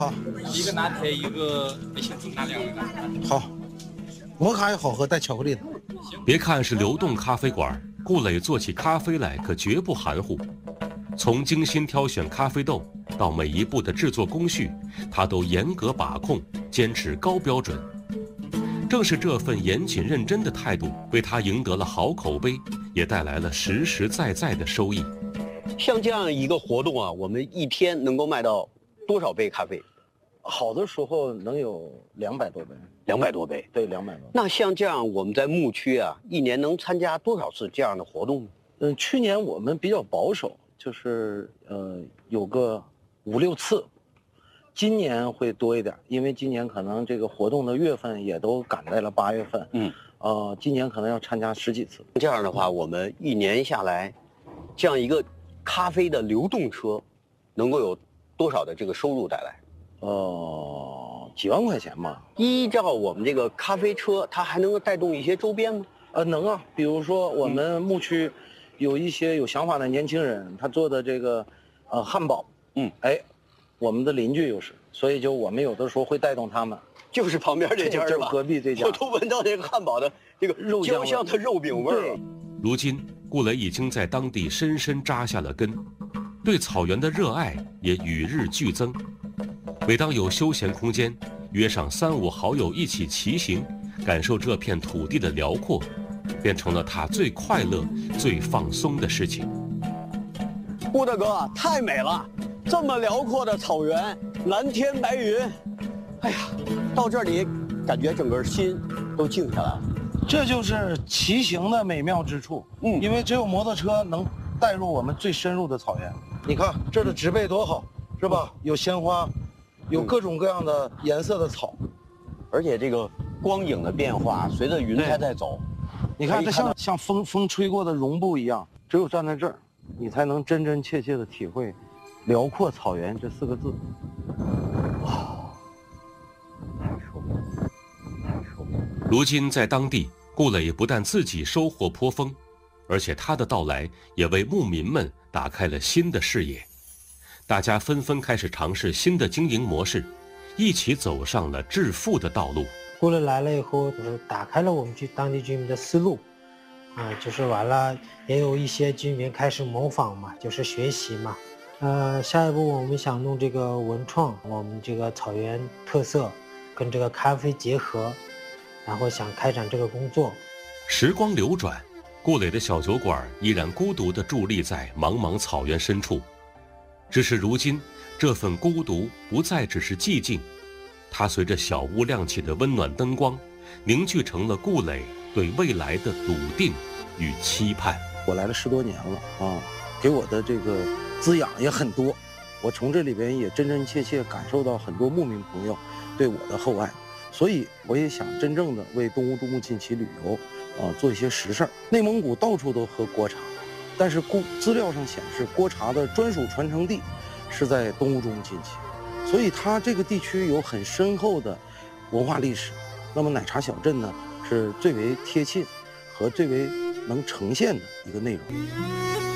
好， 一个拿铁，一个幸福拿2个。 好，摩卡也好喝，带巧克力的。 别看是流动咖啡馆，顾磊做起咖啡来可绝不含糊。从精心挑选咖啡豆到每一步的制作工序，他都严格把控，坚持高标准。正是这份严谨认真的态度，为他赢得了好口碑，也带来了实实在在的收益。 像这样一个活动啊，我们一天能够卖到多少杯咖啡？ 好的时候能有200多杯 ，200多杯， 对，200多。 那像这样，我们在牧区啊，一年能参加多少次这样的活动呢？ 去年我们比较保守，就是有个5、6次。今年会多一点，因为今年可能这个活动的月份也都赶在了8月份。今年可能要参加10几次。 这样的话，我们一年下来，这样一个咖啡的流动车，能够有多少的这个收入带来？ 几万块钱吧。 依照我们这个咖啡车，它还能够带动一些周边吗？ 能啊，比如说我们牧区有一些有想法的年轻人，他做的这个汉堡，我们的邻居又是，所以就我们有的时候会带动他们。 就是旁边这家是吧？ 隔壁这家， 我都闻到这个汉堡的这个焦香的肉饼味儿了。 如今，顾磊已经在当地深深扎下了根，对草原的热爱也与日俱增。每当有休闲空间，约上3、5好友一起骑行，感受这片土地的辽阔，变成了他最快乐、最放松的事情。 顾大哥，太美了！这么辽阔的草原，蓝天白云，哎呀，到这里感觉整个心都静下来了。 这就是骑行的美妙之处。因为只有摩托车能带入我们最深入的草原。你看这的植被多好，是吧？有鲜花，有各种各样的颜色的草， 而且这个光影的变化随着云彩在走。 你看这像风吹过的绒布一样，只有站在这儿，你才能真真切切的体会辽阔草原这4个字。哇，太舒服了，太舒服了。 如今在当地，顾磊不但自己收获颇丰，而且他的到来也为牧民们打开了新的视野。大家纷纷开始尝试新的经营模式，一起走上了致富的道路。 顾磊来了以后，就是打开了我们当地居民的思路，就是完了，也有一些居民开始模仿嘛，就是学习嘛。下一步我们想弄这个文创，我们这个草原特色跟这个咖啡结合，然后想开展这个工作。 时光流转，顾磊的小酒馆依然孤独地伫立在茫茫草原深处。只是如今，这份孤独不再只是寂静，它随着小屋亮起的温暖灯光，凝聚成了顾磊对未来的笃定与期盼。 我来了10多年了啊，给我的这个滋养也很多。我从这里边也真真切切感受到很多牧民朋友对我的厚爱，所以我也想真正的为东乌珠穆沁旗旅游做一些实事儿。内蒙古到处都喝锅茶，但是资料上显示锅茶的专属传承地是在东乌珠穆沁旗，所以它这个地区有很深厚的文化历史。那么奶茶小镇呢，是最为贴切和最为能呈现的一个内容。